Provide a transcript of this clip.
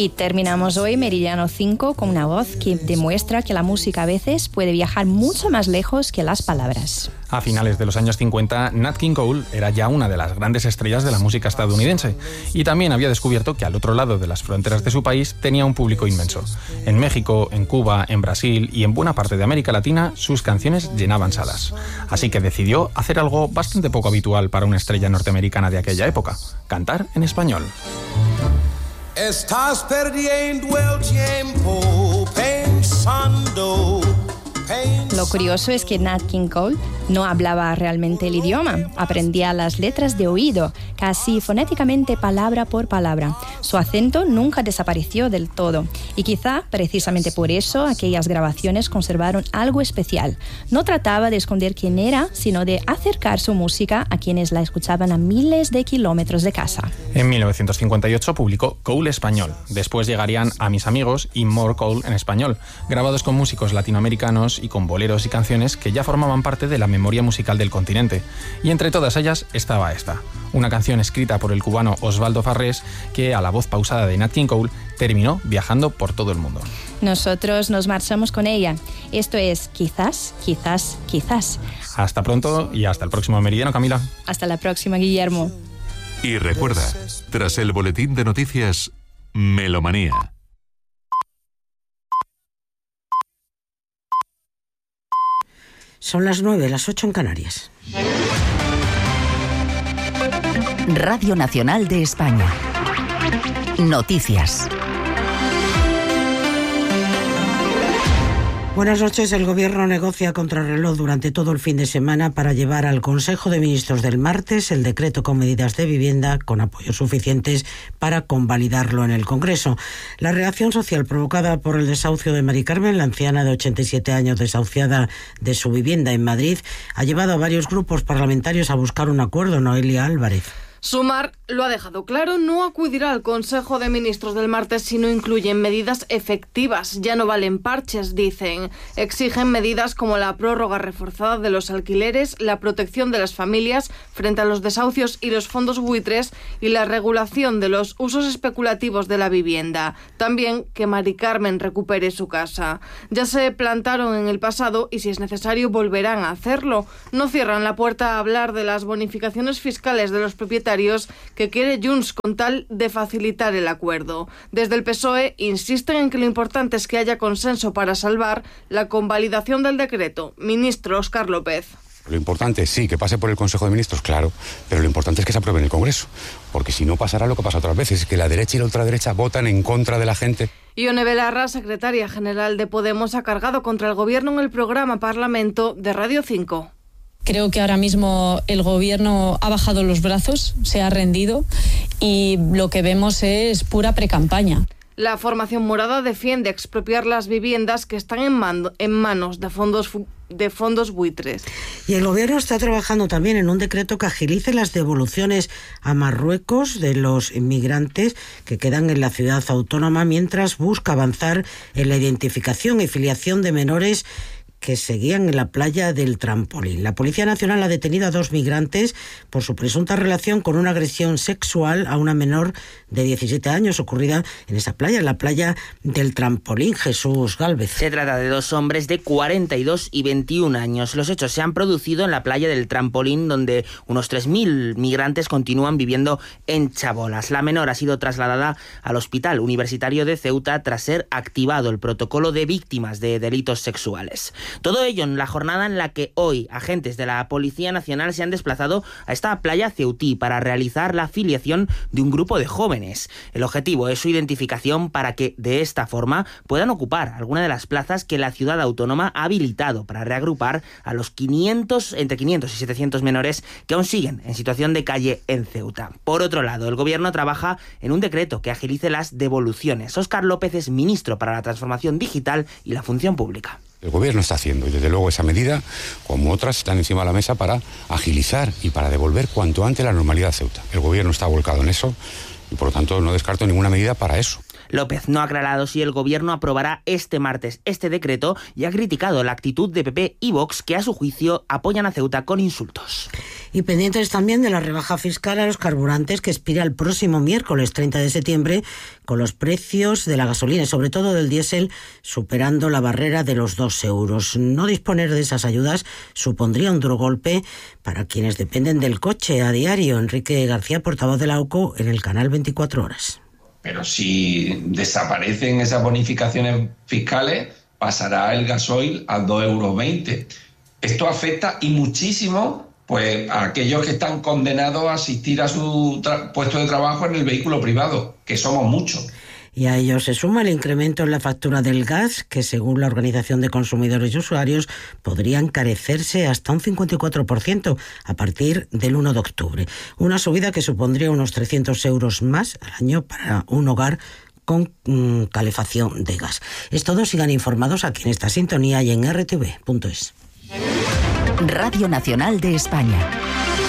Y terminamos hoy Meridiano 5 con una voz que demuestra que la música a veces puede viajar mucho más lejos que las palabras. A finales de los años 50, Nat King Cole era ya una de las grandes estrellas de la música estadounidense y también había descubierto que al otro lado de las fronteras de su país tenía un público inmenso. En México, en Cuba, en Brasil y en buena parte de América Latina, sus canciones llenaban salas. Así que decidió hacer algo bastante poco habitual para una estrella norteamericana de aquella época: cantar en español. Estás perdiendo el tiempo pensando. Lo curioso es que Nat King Cole no hablaba realmente el idioma, aprendía las letras de oído, casi fonéticamente palabra por palabra. Su acento nunca desapareció del todo y quizá precisamente por eso aquellas grabaciones conservaron algo especial. No trataba de esconder quién era, sino de acercar su música a quienes la escuchaban a miles de kilómetros de casa. En 1958 publicó Cole Español. Después llegarían A mis amigos y More Cole en español, grabados con músicos latinoamericanos y con boleros y canciones que ya formaban parte de la memoria musical del continente. Y entre todas ellas estaba esta, una canción escrita por el cubano Osvaldo Farrés que, a la voz pausada de Nat King Cole, terminó viajando por todo el mundo. Nosotros nos marchamos con ella. Esto es Quizás, quizás, quizás. Hasta pronto y hasta el próximo Meridiano, Camila. Hasta la próxima, Guillermo. Y recuerda, tras el boletín de noticias, Melomanía. Son las 9, las 8 en Canarias. Radio Nacional de España. Noticias. Buenas noches. El Gobierno negocia a contrarreloj durante todo el fin de semana para llevar al Consejo de Ministros del martes el decreto con medidas de vivienda con apoyos suficientes para convalidarlo en el Congreso. La reacción social provocada por el desahucio de Mari Carmen, la anciana de 87 años desahuciada de su vivienda en Madrid, ha llevado a varios grupos parlamentarios a buscar un acuerdo. Noelia Álvarez. Sumar lo ha dejado claro, no acudirá al Consejo de Ministros del martes si no incluyen medidas efectivas. Ya no valen parches, dicen. Exigen medidas como la prórroga reforzada de los alquileres, la protección de las familias frente a los desahucios y los fondos buitres y la regulación de los usos especulativos de la vivienda. También que Mari Carmen recupere su casa. Ya se plantaron en el pasado y si es necesario volverán a hacerlo. No cierran la puerta a hablar de las bonificaciones fiscales de los propietarios que quiere Junts con tal de facilitar el acuerdo. Desde el PSOE insisten en que lo importante es que haya consenso para salvar la convalidación del decreto. Ministro Óscar López. Lo importante, sí, que pase por el Consejo de Ministros, claro, pero lo importante es que se apruebe en el Congreso, porque si no pasará lo que pasa otras veces, que la derecha y la ultraderecha votan en contra de la gente. Ione Belarra, secretaria general de Podemos, ha cargado contra el Gobierno en el programa Parlamento de Radio 5. Creo que ahora mismo el Gobierno ha bajado los brazos, se ha rendido y lo que vemos es pura precampaña. La formación morada defiende expropiar las viviendas que están en manos de fondos buitres. Y el Gobierno está trabajando también en un decreto que agilice las devoluciones a Marruecos de los inmigrantes que quedan en la ciudad autónoma mientras busca avanzar en la identificación y filiación de menores que seguían en la playa del Trampolín. La Policía Nacional ha detenido a 2 migrantes por su presunta relación con una agresión sexual a una menor de 17 años ocurrida en esa playa, en la playa del Trampolín. Jesús Gálvez. Se trata de 2 hombres de 42 y 21 años. Los hechos se han producido en la playa del Trampolín, donde unos 3.000 migrantes continúan viviendo en chabolas. La menor ha sido trasladada al Hospital Universitario de Ceuta tras ser activado el protocolo de víctimas de delitos sexuales. Todo ello en la jornada en la que hoy agentes de la Policía Nacional se han desplazado a esta playa ceutí para realizar la filiación de un grupo de jóvenes. El objetivo es su identificación para que, de esta forma, puedan ocupar alguna de las plazas que la ciudad autónoma ha habilitado para reagrupar a los entre 500 y 700 menores que aún siguen en situación de calle en Ceuta. Por otro lado, el Gobierno trabaja en un decreto que agilice las devoluciones. Óscar López es ministro para la Transformación Digital y la Función Pública. El Gobierno está haciendo, y desde luego esa medida, como otras, están encima de la mesa para agilizar y para devolver cuanto antes la normalidad a Ceuta. El Gobierno está volcado en eso y, por lo tanto, no descarto ninguna medida para eso. López no ha aclarado si el Gobierno aprobará este martes este decreto y ha criticado la actitud de PP y Vox, que a su juicio apoyan a Ceuta con insultos. Y pendientes también de la rebaja fiscal a los carburantes que expira el próximo miércoles 30 de septiembre, con los precios de la gasolina y sobre todo del diésel superando la barrera de los 2 euros. No disponer de esas ayudas supondría un duro golpe para quienes dependen del coche a diario. Enrique García, portavoz de la AUCO, en el canal 24 Horas. Pero si desaparecen esas bonificaciones fiscales, pasará el gasoil a 2,20 euros. Esto afecta y muchísimo pues a aquellos que están condenados a asistir a su puesto de trabajo en el vehículo privado, que somos muchos. Y a ello se suma el incremento en la factura del gas, que según la Organización de Consumidores y Usuarios podría encarecerse hasta un 54% a partir del 1 de octubre. Una subida que supondría unos 300 euros más al año para un hogar con calefacción de gas. Es todo, sigan informados aquí en esta sintonía y en rtv.es. Radio Nacional de España.